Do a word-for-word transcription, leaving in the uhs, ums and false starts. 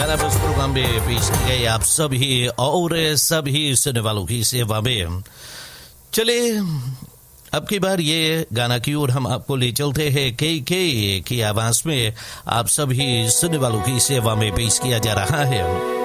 इस प्रोग्राम में पेश की गई आप सभी और सभी सुनने वालों की सेवा में। चले अब की बार ये गाना की ओर हम आपको ले चलते हैं के के की आवाज में आप सभी सुनने वालों की सेवा में पेश किया जा रहा है।